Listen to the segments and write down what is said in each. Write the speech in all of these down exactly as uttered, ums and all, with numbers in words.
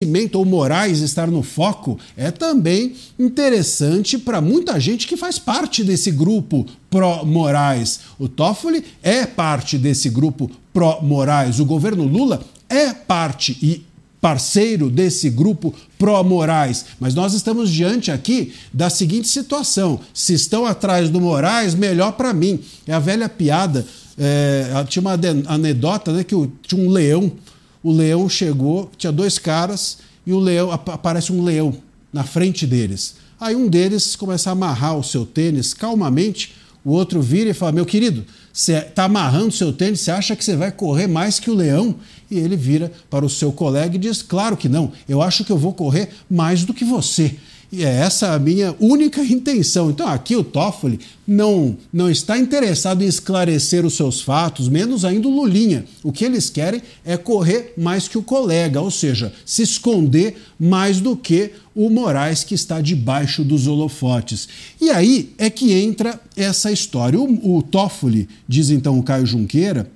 Nascimento ou Moraes estar no foco é também interessante para muita gente que faz parte desse grupo pró-Moraes. O Toffoli é parte desse grupo pró-Moraes. O governo Lula é parte e parceiro desse grupo pró-Moraes. Mas nós estamos diante aqui da seguinte situação: se estão atrás do Moraes, melhor para mim. É a velha piada, é, tinha uma anedota, né, que tinha um leão, o leão chegou, tinha dois caras e o leão, aparece um leão na frente deles. Aí um deles começa a amarrar o seu tênis calmamente, o outro vira e fala: meu querido, você está amarrando o seu tênis, você acha que você vai correr mais que o leão? E ele vira para o seu colega e diz: claro que não, eu acho que eu vou correr mais do que você. E é essa a minha única intenção. Então aqui o Toffoli não, não está interessado em esclarecer os seus fatos, menos ainda o Lulinha. O que eles querem é correr mais que o colega, ou seja, se esconder mais do que o Moraes, que está debaixo dos holofotes. E aí é que entra essa história. O, o Toffoli, diz então o Caio Junqueira,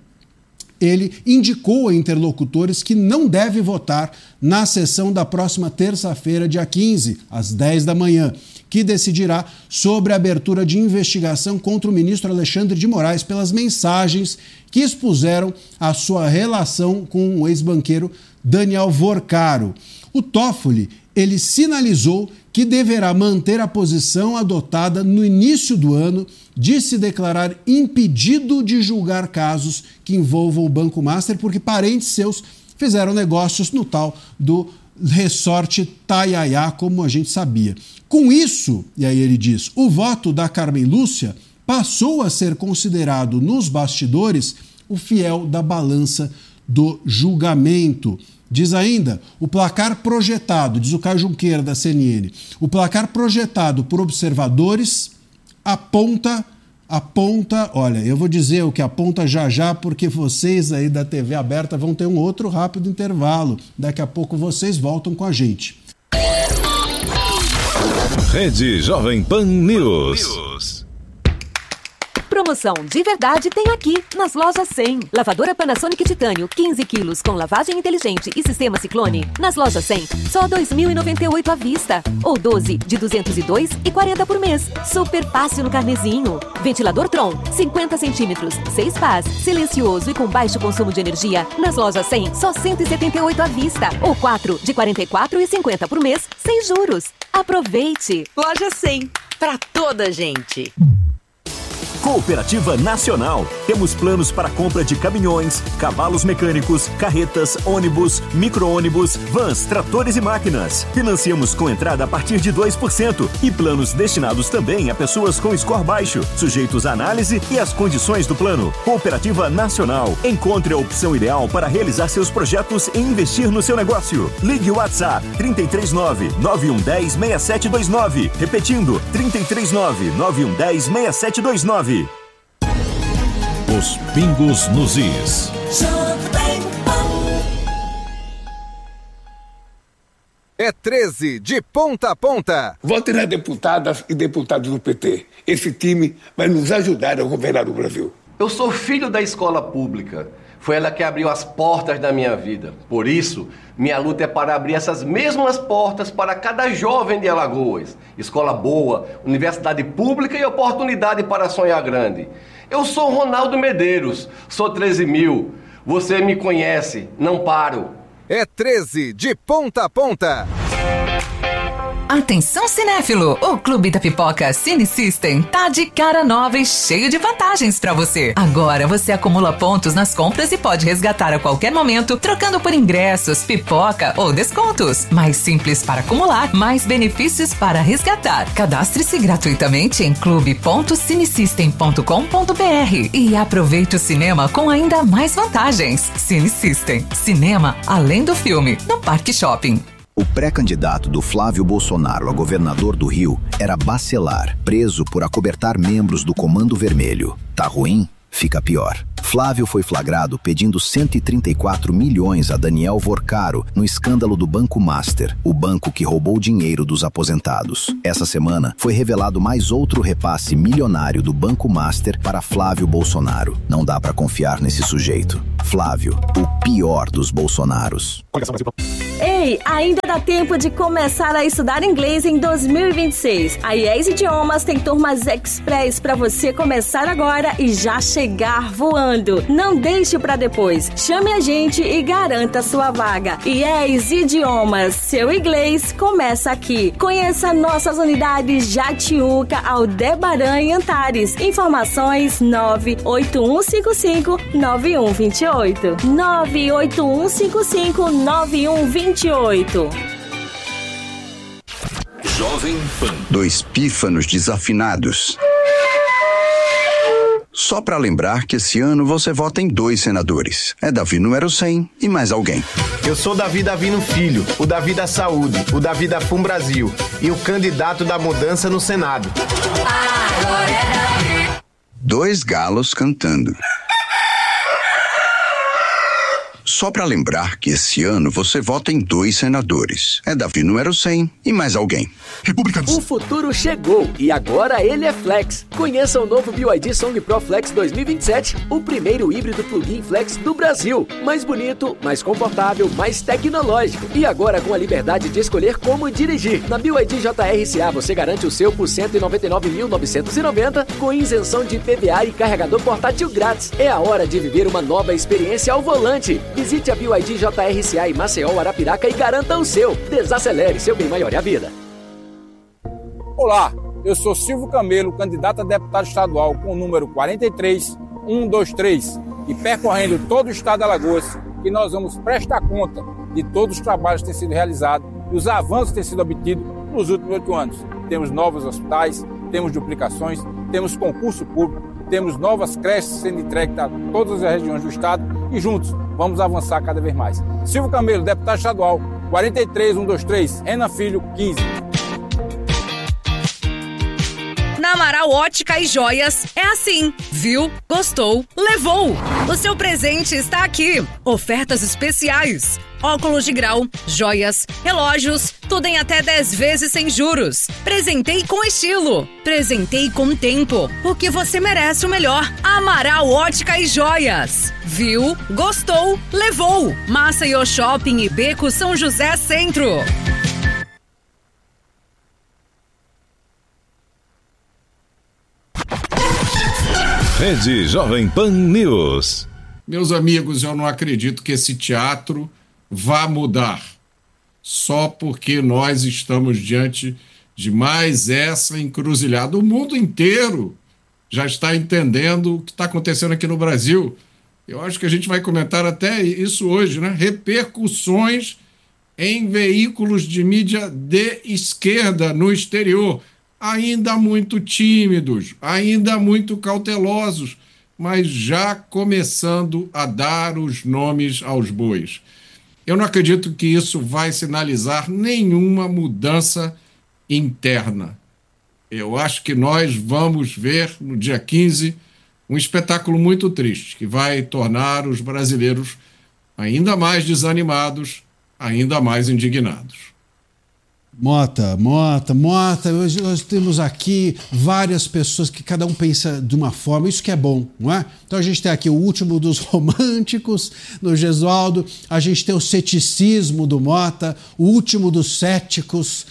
ele indicou a interlocutores que não deve votar na sessão da próxima terça-feira, dia quinze, às dez da manhã, que decidirá sobre a abertura de investigação contra o ministro Alexandre de Moraes pelas mensagens que expuseram a sua relação com o ex-banqueiro Daniel Vorcaro. O Toffoli, ele sinalizou que deverá manter a posição adotada no início do ano de se declarar impedido de julgar casos que envolvam o Banco Master, porque parentes seus fizeram negócios no tal do Resort Taiaiá, como a gente sabia. Com isso, e aí ele diz, o voto da Carmen Lúcia passou a ser considerado nos bastidores o fiel da balança do julgamento. Diz ainda, o placar projetado, diz o Caio Junqueira da C N N, o placar projetado por observadores aponta, aponta, olha, eu vou dizer o que aponta já já, porque vocês aí da T V aberta vão ter um outro rápido intervalo. Daqui a pouco vocês voltam com a gente. Rede Jovem Pan News. Promoção de verdade tem aqui, nas lojas cem. Lavadora Panasonic Titânio, quinze quilos, com lavagem inteligente e sistema Ciclone. Nas lojas cem, só dois mil e noventa e oito à vista. Ou doze de duzentos e dois e quarenta por mês. Super fácil no carnezinho. Ventilador Tron, cinquenta centímetros, seis pás, silencioso e com baixo consumo de energia. Nas lojas cem, só cento e setenta e oito à vista. Ou quatro de quarenta e quatro e cinquenta por mês, sem juros. Aproveite! Loja cem, pra toda gente. Cooperativa Nacional. Temos planos para compra de caminhões, cavalos mecânicos, carretas, ônibus, micro-ônibus, vans, tratores e máquinas. Financiamos com entrada a partir de dois por cento e planos destinados também a pessoas com score baixo, sujeitos à análise e às condições do plano. Cooperativa Nacional. Encontre a opção ideal para realizar seus projetos e investir no seu negócio. Ligue o WhatsApp trinta e três nove, nove um um zero, seis sete dois nove. Repetindo, trinta e três nove, nove um um zero, seis sete dois nove. Os pingos nos is. É treze de ponta a ponta. Vote nas deputadas e deputados do P T. Esse time vai nos ajudar a governar o Brasil. Eu sou filho da escola pública. Foi ela que abriu as portas da minha vida. Por isso, minha luta é para abrir essas mesmas portas para cada jovem de Alagoas. Escola boa, universidade pública e oportunidade para sonhar grande. Eu sou Ronaldo Medeiros, sou treze mil. Você me conhece, não paro. É treze de ponta a ponta. Atenção cinéfilo, o Clube da Pipoca Cine System tá de cara nova e cheio de vantagens pra você. Agora você acumula pontos nas compras e pode resgatar a qualquer momento, trocando por ingressos, pipoca ou descontos. Mais simples para acumular, mais benefícios para resgatar. Cadastre-se gratuitamente em clube ponto cinesystem ponto com ponto b r e aproveite o cinema com ainda mais vantagens. Cine System, cinema além do filme, no Parque Shopping. O pré-candidato do Flávio Bolsonaro a governador do Rio era Bacelar, preso por acobertar membros do Comando Vermelho. Tá ruim? Fica pior. Flávio foi flagrado pedindo cento e trinta e quatro milhões a Daniel Vorcaro no escândalo do Banco Master, o banco que roubou dinheiro dos aposentados. Essa semana foi revelado mais outro repasse milionário do Banco Master para Flávio Bolsonaro. Não dá pra confiar nesse sujeito. Flávio, o pior dos Bolsonaros. Ei! Ei, ainda dá tempo de começar a estudar inglês em dois mil e vinte e seis. A I E S Idiomas tem turmas express para você começar agora e já chegar voando. Não deixe para depois. Chame a gente e garanta sua vaga. I E S Idiomas, seu inglês começa aqui. Conheça nossas unidades Jatiuca, Aldebaran e Antares. Informações nove oito um cinco cinco nove um dois oito. nove oito um cinco cinco nove um dois oito. Jovem Pan. Dois pífanos desafinados. Só para lembrar que esse ano você vota em dois senadores. É Davi número cem e mais alguém. Eu sou Davi Davino Filho, o Davi da Saúde, o Davi da Fum Brasil e o candidato da mudança no Senado. Dois galos cantando. Só para lembrar que esse ano você vota em dois senadores. É Davi número cem e mais alguém. O futuro chegou e agora ele é Flex. Conheça o novo B Y D Song Pro Flex dois mil e vinte e sete, o primeiro híbrido plug-in Flex do Brasil. Mais bonito, mais confortável, mais tecnológico. E agora com a liberdade de escolher como dirigir. Na B Y D J R C A você garante o seu por cento e noventa e nove mil novecentos e noventa com isenção de I P V A e carregador portátil grátis. É a hora de viver uma nova experiência ao volante. Visite a B Y D J R C A em Maceió, Arapiraca e garanta o seu. Desacelere, seu bem maior é a vida. Olá, eu sou Silvio Camelo, candidato a deputado estadual com o número quatro três um dois três e percorrendo todo o estado de Alagoas, que nós vamos prestar conta de todos os trabalhos que têm sido realizados e os avanços que têm sido obtidos nos últimos oito anos. Temos novos hospitais, temos duplicações, temos concurso público, temos novas creches sendo entregues a todas as regiões do estado e juntos vamos avançar cada vez mais. Silvio Camelo, deputado estadual, quatro três um dois três, Renan Filho, quinze. Na Amaral Ótica e Joias é assim. Viu? Gostou? Levou! O seu presente está aqui. Ofertas especiais. Óculos de grau, joias, relógios, tudo em até dez vezes sem juros. Presentei com estilo. Presentei com tempo. Porque você merece o melhor. Amaral Ótica e Joias. Viu? Gostou? Levou! Maceió Shopping e Beco São José Centro. Rede Jovem Pan News. Meus amigos, eu não acredito que esse teatro vá mudar só porque nós estamos diante de mais essa encruzilhada. O mundo inteiro já está entendendo o que está acontecendo aqui no Brasil. Eu acho que a gente vai comentar até isso hoje, né? Repercussões em veículos de mídia de esquerda no exterior. Ainda muito tímidos, ainda muito cautelosos, mas já começando a dar os nomes aos bois. Eu não acredito que isso vai sinalizar nenhuma mudança interna. Eu acho que nós vamos ver, no dia quinze, um espetáculo muito triste, que vai tornar os brasileiros ainda mais desanimados, ainda mais indignados. Mota, Mota, Mota, hoje nós temos aqui várias pessoas que cada um pensa de uma forma, isso que é bom, não é? Então a gente tem aqui o último dos românticos, no Gesualdo, a gente tem o ceticismo do Mota, o último dos céticos,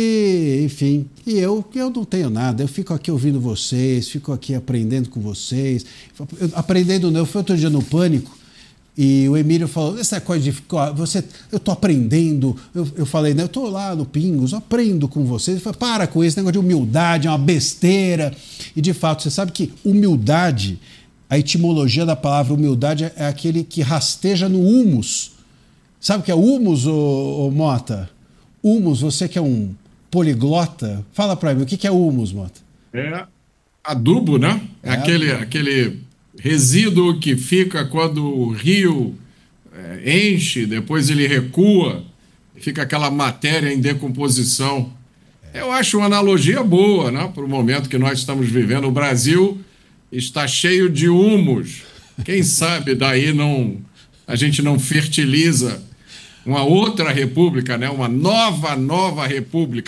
e enfim, e eu, eu não tenho nada, eu fico aqui ouvindo vocês, fico aqui aprendendo com vocês, aprendendo não, eu fui outro dia no Pânico, e o Emílio falou, essa coisa de ficar, você, eu tô aprendendo, eu, eu falei, né, eu tô lá no Pingos, eu aprendo com vocês. Ele falou, para com esse negócio de humildade, é uma besteira. E de fato, você sabe que humildade, a etimologia da palavra humildade é aquele que rasteja no humus. Sabe o que é humus, ô, ô, Mota? Humus, você que é um poliglota, fala pra mim, o que, que é humus, Mota? É adubo, né? É, é aquele... aquele... resíduo que fica quando o rio é, enche, depois ele recua, fica aquela matéria em decomposição. Eu acho uma analogia boa, né, para o momento que nós estamos vivendo. O Brasil está cheio de humus. Quem sabe daí não, a gente não fertiliza uma outra república, né, uma nova, nova república,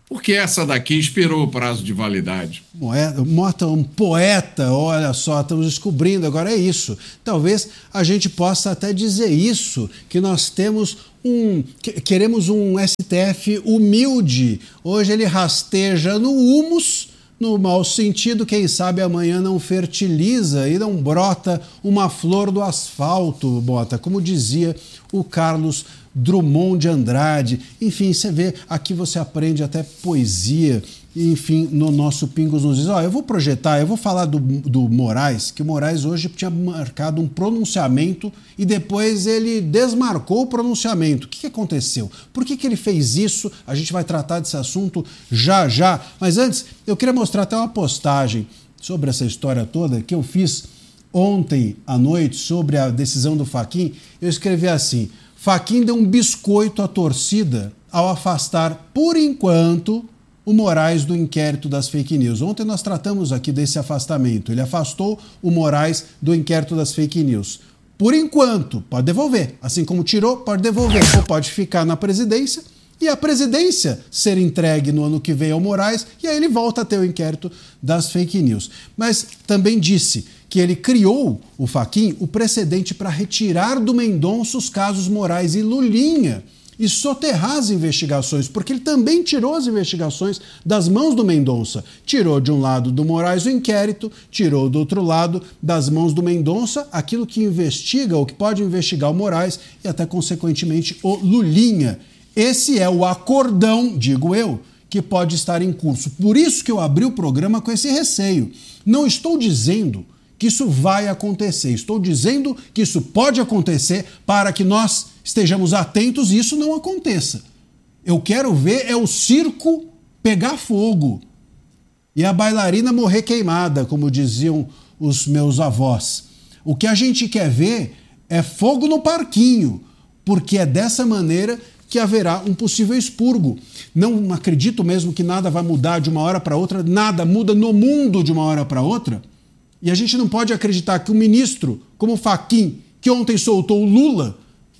porque essa daqui expirou o prazo de validade. Mota, um poeta, olha só, estamos descobrindo, agora é isso. Talvez a gente possa até dizer isso, que nós temos um, queremos um S T F humilde. Hoje ele rasteja no humus, no mau sentido, quem sabe amanhã não fertiliza e não brota uma flor do asfalto, Bota, como dizia o Carlos Drummond de Andrade. Enfim, você vê, aqui você aprende até poesia, enfim, no nosso Pingos nos Is. Ó, eu vou projetar, eu vou falar do, do Moraes, que o Moraes hoje tinha marcado um pronunciamento e depois ele desmarcou o pronunciamento. O que, que aconteceu? Por que, que ele fez isso? A gente vai tratar desse assunto já, já. Mas antes, eu queria mostrar até uma postagem sobre essa história toda que eu fiz ontem à noite sobre a decisão do Fachin. Eu escrevi assim: Fachin deu um biscoito à torcida ao afastar, por enquanto, o Moraes do inquérito das fake news. Ontem nós tratamos aqui desse afastamento. Ele afastou o Moraes do inquérito das fake news. Por enquanto, pode devolver. Assim como tirou, pode devolver. Ou pode ficar na presidência e a presidência ser entregue no ano que vem ao Moraes e aí ele volta a ter o inquérito das fake news. Mas também disse que ele criou, o Fachin, o precedente para retirar do Mendonça os casos Moraes e Lulinha e soterrar as investigações, porque ele também tirou as investigações das mãos do Mendonça. Tirou de um lado do Moraes o inquérito, tirou do outro lado das mãos do Mendonça aquilo que investiga ou que pode investigar o Moraes e até, consequentemente, o Lulinha. Esse é o acordão, digo eu, que pode estar em curso. Por isso que eu abri o programa com esse receio. Não estou dizendo que isso vai acontecer. Estou dizendo que isso pode acontecer para que nós estejamos atentos e isso não aconteça. Eu quero ver é o circo pegar fogo e a bailarina morrer queimada, como diziam os meus avós. O que a gente quer ver é fogo no parquinho, porque é dessa maneira que haverá um possível expurgo. Não acredito mesmo que nada vai mudar de uma hora para outra, nada muda no mundo de uma hora para outra. E a gente não pode acreditar que um ministro como o Fachin, que ontem soltou o Lula,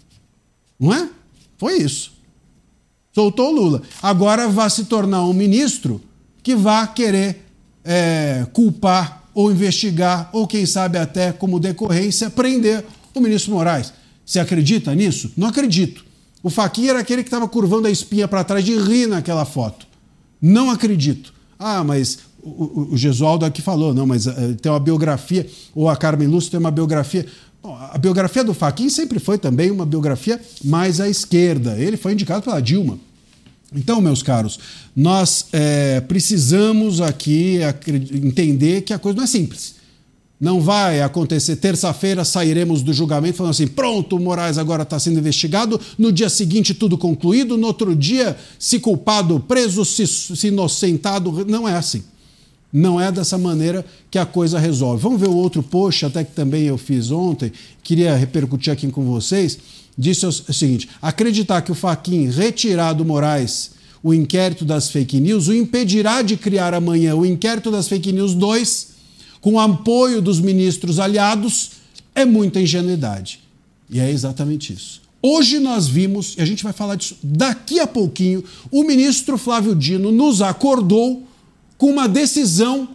não é? Foi isso. Soltou o Lula. Agora vai se tornar um ministro que vai querer é, culpar ou investigar, ou quem sabe até como decorrência, prender o ministro Moraes. Você acredita nisso? Não acredito. O Fachin era aquele que estava curvando a espinha para trás de rir naquela foto. Não acredito. Ah, mas o, o Gesualdo aqui falou, não, mas uh, tem uma biografia, ou a Carmen Lúcio tem uma biografia. Bom, a biografia do Fachin sempre foi também uma biografia mais à esquerda. Ele foi indicado pela Dilma. Então, meus caros, nós é, precisamos aqui entender que a coisa não é simples. Não vai acontecer, terça-feira sairemos do julgamento falando assim, pronto, o Moraes agora está sendo investigado, no dia seguinte tudo concluído, no outro dia, se culpado, preso, se, se inocentado. Não é assim. Não é dessa maneira que a coisa resolve. Vamos ver o outro post, até que também eu fiz ontem, queria repercutir aqui com vocês. Disse o seguinte: acreditar que o Fachin retirar do Moraes o inquérito das fake news o impedirá de criar amanhã o inquérito das fake news dois, com o apoio dos ministros aliados, é muita ingenuidade. E é exatamente isso. Hoje nós vimos, e a gente vai falar disso daqui a pouquinho, o ministro Flávio Dino nos acordou com uma decisão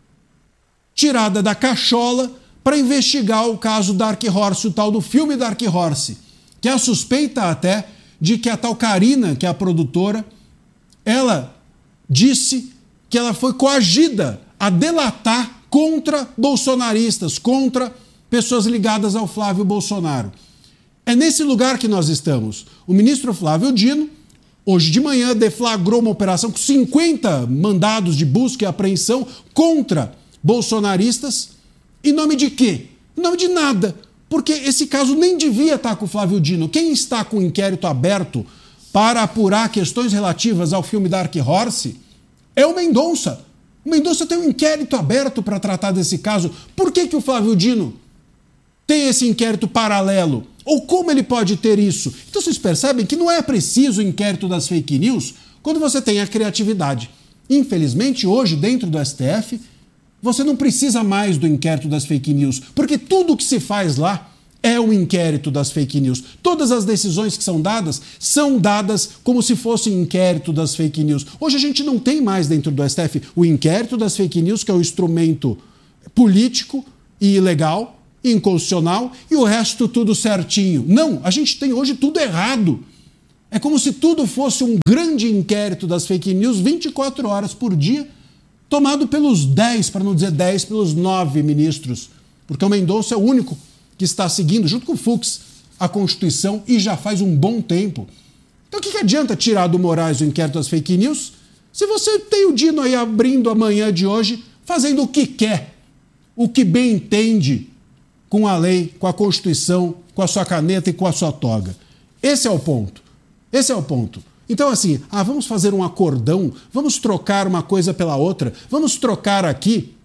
tirada da cachola para investigar o caso Dark Horse, o tal do filme Dark Horse, que é a suspeita até de que a tal Karina, que é a produtora, ela disse que ela foi coagida a delatar contra bolsonaristas, contra pessoas ligadas ao Flávio Bolsonaro. É nesse lugar que nós estamos. O ministro Flávio Dino, hoje de manhã, deflagrou uma operação com cinquenta mandados de busca e apreensão contra bolsonaristas. Em nome de quê? Em nome de nada. Porque esse caso nem devia estar com o Flávio Dino. Quem está com o inquérito aberto para apurar questões relativas ao filme Dark Horse é o Mendonça. O Mendonça tem um inquérito aberto para tratar desse caso. Por que que o Flávio Dino tem esse inquérito paralelo? Ou como ele pode ter isso? Então vocês percebem que não é preciso o inquérito das fake news quando você tem a criatividade. Infelizmente, hoje, dentro do S T F, você não precisa mais do inquérito das fake news, porque tudo que se faz lá é um inquérito das fake news. Todas as decisões que são dadas são dadas como se fosse um inquérito das fake news. Hoje a gente não tem mais dentro do S T F o inquérito das fake news, que é um instrumento político e ilegal, inconstitucional, e o resto tudo certinho. Não, a gente tem hoje tudo errado. É como se tudo fosse um grande inquérito das fake news vinte e quatro horas por dia, tomado pelos dez, para não dizer dez, pelos nove ministros. Porque o Mendonça é o único que está seguindo, junto com o Fux, a Constituição, e já faz um bom tempo. Então o que, que adianta tirar do Moraes o inquérito das fake news se você tem o Dino aí abrindo amanhã de hoje, fazendo o que quer, o que bem entende com a lei, com a Constituição, com a sua caneta e com a sua toga. Esse é o ponto. Esse é o ponto. Então, assim, ah, vamos fazer um acordão, vamos trocar uma coisa pela outra, vamos trocar aqui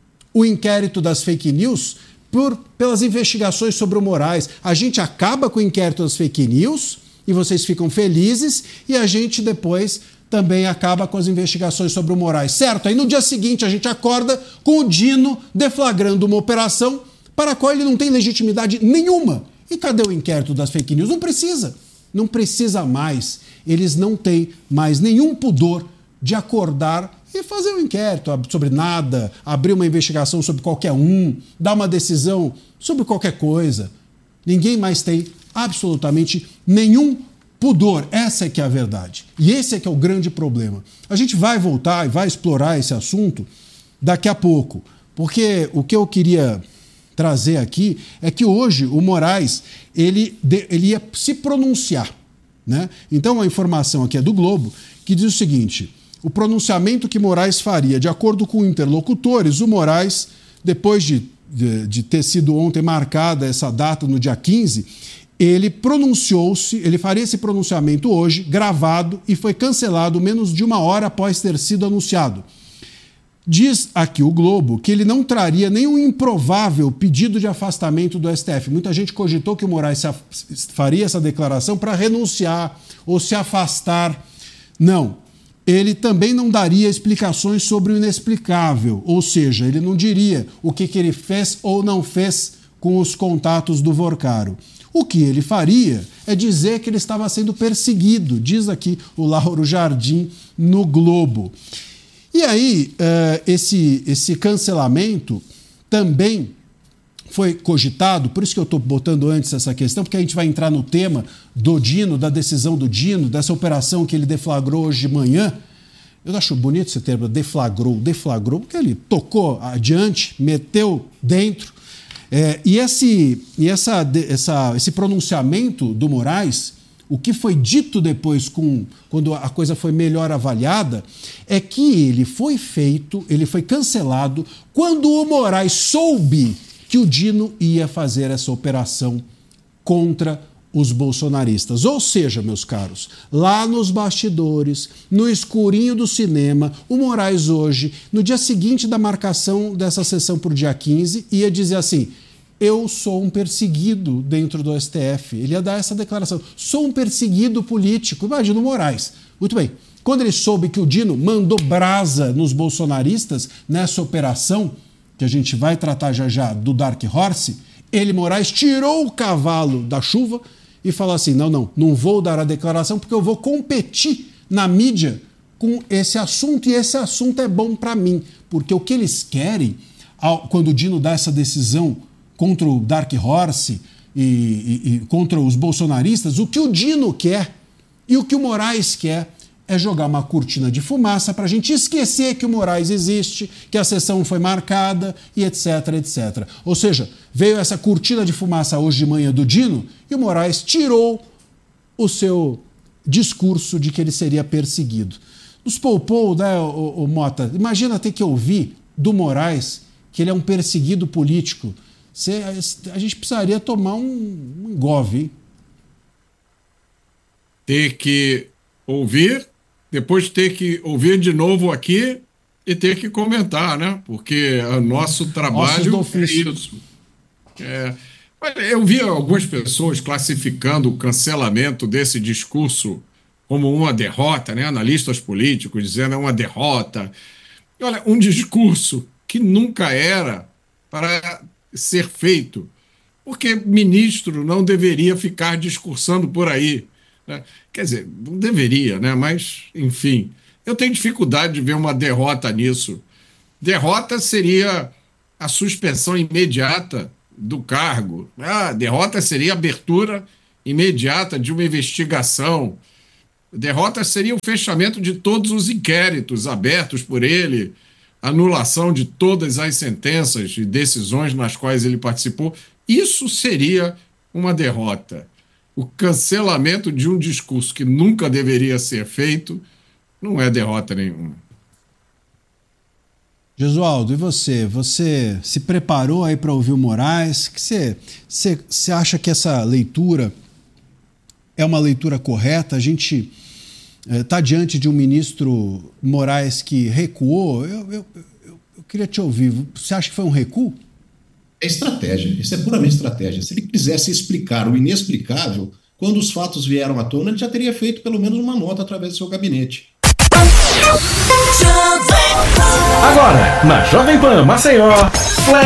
o inquérito das fake news por, pelas investigações sobre o Moraes. A gente acaba com o inquérito das fake news e vocês ficam felizes, e a gente depois também acaba com as investigações sobre o Moraes. Certo? Aí no dia seguinte a gente acorda com o Dino deflagrando uma operação para a qual ele não tem legitimidade nenhuma. E cadê o inquérito das fake news? Não precisa. Não precisa mais. Eles não têm mais nenhum pudor de acordar e fazer um inquérito sobre nada, abrir uma investigação sobre qualquer um, dar uma decisão sobre qualquer coisa. Ninguém mais tem absolutamente nenhum pudor. Essa é que é a verdade. E esse é que é o grande problema. A gente vai voltar e vai explorar esse assunto daqui a pouco, porque o que eu queria trazer aqui é que hoje o Moraes ele, ele ia se pronunciar, né? Então a informação aqui é do Globo, que diz o seguinte: o pronunciamento que Moraes faria, de acordo com interlocutores, o Moraes, depois de, de, de ter sido ontem marcada essa data no dia quinze, ele pronunciou-se, ele faria esse pronunciamento hoje, gravado, e foi cancelado menos de uma hora após ter sido anunciado. Diz aqui o Globo que ele não traria nenhum improvável pedido de afastamento do S T F. Muita gente cogitou que o Moraes faria essa declaração para renunciar ou se afastar. Não. Ele também não daria explicações sobre o inexplicável, ou seja, ele não diria o que, que ele fez ou não fez com os contatos do Vorcaro. O que ele faria é dizer que ele estava sendo perseguido, diz aqui o Lauro Jardim no Globo. E aí, esse, esse cancelamento também foi cogitado, por isso que eu estou botando antes essa questão, porque a gente vai entrar no tema do Dino, da decisão do Dino, dessa operação que ele deflagrou hoje de manhã. Eu acho bonito esse termo, deflagrou, deflagrou, porque ele tocou adiante, meteu dentro. É, e esse, e essa, essa, esse pronunciamento do Moraes, o que foi dito depois, com, quando a coisa foi melhor avaliada, é que ele foi feito, ele foi cancelado quando o Moraes soube que o Dino ia fazer essa operação contra os bolsonaristas. Ou seja, meus caros, lá nos bastidores, no escurinho do cinema, o Moraes hoje, no dia seguinte da marcação dessa sessão para o dia quinze, ia dizer assim: eu sou um perseguido dentro do S T F. Ele ia dar essa declaração. Sou um perseguido político. Imagina o Moraes. Muito bem. Quando ele soube que o Dino mandou brasa nos bolsonaristas nessa operação, que a gente vai tratar já já do Dark Horse, ele, Moraes, tirou o cavalo da chuva e falou assim: não, não, não vou dar a declaração porque eu vou competir na mídia com esse assunto, e esse assunto é bom para mim. Porque o que eles querem, quando o Dino dá essa decisão contra o Dark Horse e, e, e contra os bolsonaristas, o que o Dino quer e o que o Moraes quer é jogar uma cortina de fumaça para a gente esquecer que o Moraes existe, que a sessão foi marcada e etc, etcétera. Ou seja, veio essa cortina de fumaça hoje de manhã do Dino e o Moraes tirou o seu discurso de que ele seria perseguido. Nos poupou, né, o, o Mota? Imagina ter que ouvir do Moraes que ele é um perseguido político. Cê, a gente precisaria tomar um, um gove, hein? Ter que ouvir, depois ter que ouvir de novo aqui e ter que comentar, né? Porque o nosso trabalho é isso. É, eu vi algumas pessoas classificando o cancelamento desse discurso como uma derrota, né? Analistas políticos dizendo é uma derrota. Olha, um discurso que nunca era para ser feito porque ministro não deveria ficar discursando por aí, né? Quer dizer, não deveria, né? Mas, enfim, eu tenho dificuldade de ver uma derrota nisso. Derrota seria a suspensão imediata do cargo. Ah, derrota seria a abertura imediata de uma investigação. Derrota seria o fechamento de todos os inquéritos abertos por ele, anulação de todas as sentenças e decisões nas quais ele participou. Isso seria uma derrota. O cancelamento de um discurso que nunca deveria ser feito não é derrota nenhuma. Jesualdo, e você? Você se preparou aí para ouvir o Moraes? Que você, você, você acha que essa leitura é uma leitura correta? A gente está é, diante de um ministro Moraes que recuou. Eu, eu, eu, eu queria te ouvir. Você acha que foi um recuo? É estratégia. Isso é puramente estratégia. Se ele quisesse explicar o inexplicável, quando os fatos vieram à tona, ele já teria feito pelo menos uma nota através do seu gabinete. Agora, na Jovem Pan Maceió,